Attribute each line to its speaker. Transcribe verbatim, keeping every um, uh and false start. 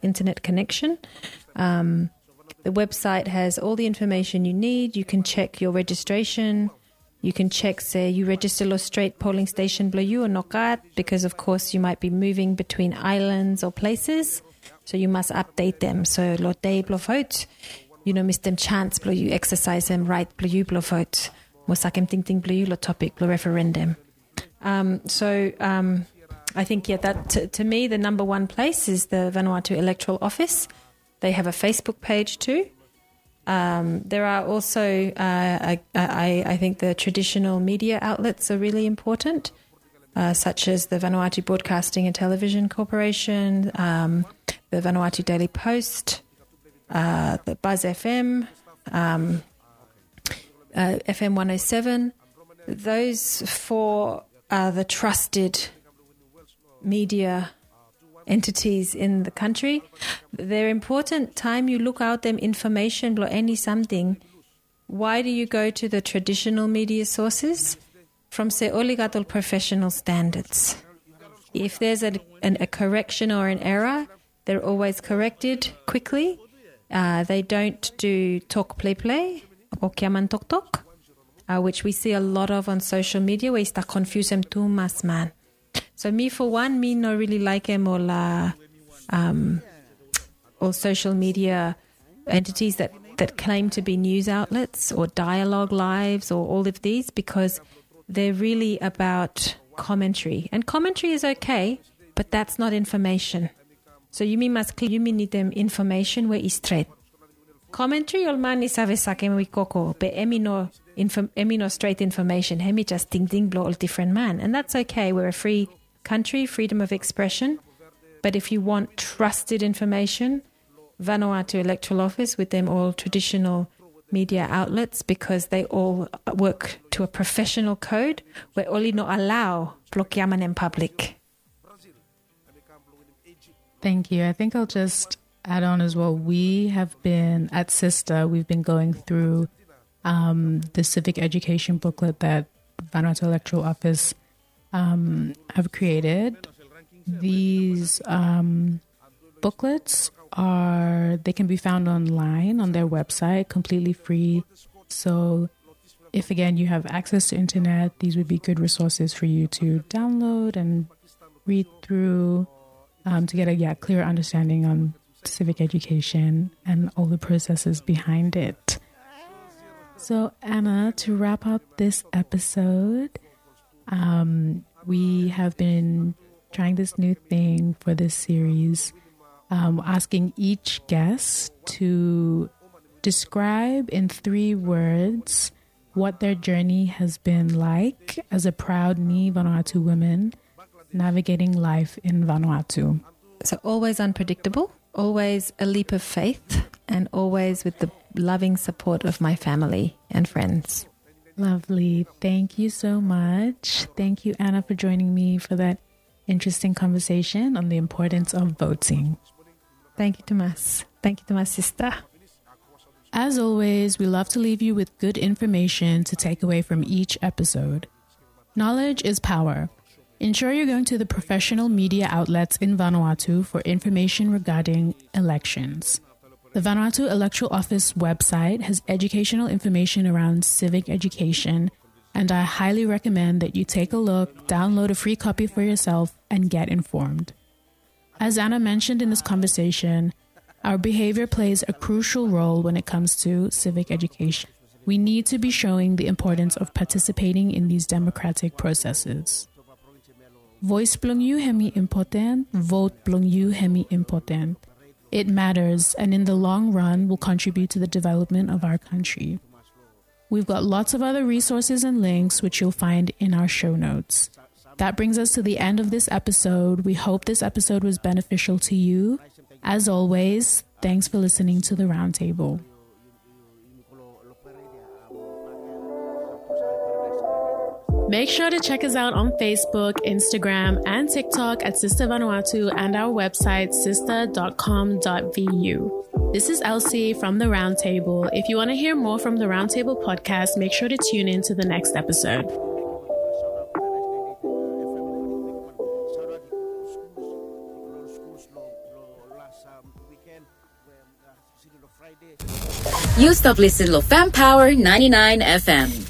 Speaker 1: internet connection. Um, the website has all the information you need. You can check your registration. You can check, say, you register lo straight polling station blo you or nokat, because of course you might be moving between islands or places. So you must update them. So lo day blo vote, you know, miss them chance blo you exercise them right blo you blo vote. Mosakem ting ting blo you lo topic blo referendum. Um, so um, I think, yeah, that to, to me, the number one place is the Vanuatu Electoral Office. They have a Facebook page too. Um, there are also, uh, I, I, I think the traditional media outlets are really important, uh, such as the Vanuatu Broadcasting and Television Corporation, um, the Vanuatu Daily Post, uh, the Buzz F M, um, uh, F M one oh seven. Those four are the trusted media entities in the country. They're important. Time you look out them information or any something, why do you go to the traditional media sources? From say oligatal professional standards. If there's a, an, a correction or an error, they're always corrected quickly. Uh, they don't do talk play play or kiaman tok tok, uh, which we see a lot of on social media, where you start confuse them too much, man. So me, for one, me no really like them all, uh, um, all social media entities that, that claim to be news outlets or dialogue lives or all of these, because they're really about commentary. And commentary is okay, but that's not information. So you mean must you mean need them information where is straight. Commentary ol man is ave sakem we koko, but emi no info emi no straight information. Hemi just ding ding blow all different man. And that's okay. We're a free country, freedom of expression. But if you want trusted information, Vanuatu Electoral Office with them all traditional media outlets, because they all work to a professional code where only no allow blokiaman in public.
Speaker 2: Thank you. I think I'll just add on as well. We have been at SISTA, we've been going through um, the civic education booklet that Vanuatu Electoral Office um, have created. These um, booklets are, they can be found online on their website, completely free. So if, again, you have access to internet, these would be good resources for you to download and read through um, to get a yeah, clear understanding on civic education and all the processes behind it. So, Anna, to wrap up this episode, um, we have been trying this new thing for this series, um, asking each guest to describe in three words what their journey has been like as a proud Ni Vanuatu woman navigating life in Vanuatu.
Speaker 1: So always unpredictable, always a leap of faith, and always with the loving support of my family and friends.
Speaker 2: Lovely. Thank you so much. Thank you, Anna, for joining me for that interesting conversation on the importance of voting.
Speaker 1: Thank you, Tomas. Thank you, Tomas, sister.
Speaker 2: As always, we love to leave you with good information to take away from each episode. Knowledge is power. Ensure you're going to the professional media outlets in Vanuatu for information regarding elections. The Vanuatu Electoral Office website has educational information around civic education, and I highly recommend that you take a look, download a free copy for yourself, and get informed. As Anna mentioned in this conversation, our behavior plays a crucial role when it comes to civic education. We need to be showing the importance of participating in these democratic processes. Voice blong you hemi important, vote blong you hemi important. It matters, and in the long run will contribute to the development of our country. We've got lots of other resources and links which you'll find in our show notes. That brings us to the end of this episode. We hope this episode was beneficial to you. As always, thanks for listening to The Roundtable. Make sure to check us out on Facebook, Instagram, and TikTok at Sista Vanuatu and our website, sista dot com dot v u. This is Elsie from The Roundtable. If you want to hear more from The Roundtable podcast, make sure to tune in to the next episode.
Speaker 3: You stop listening to Fam Power ninety-nine F M.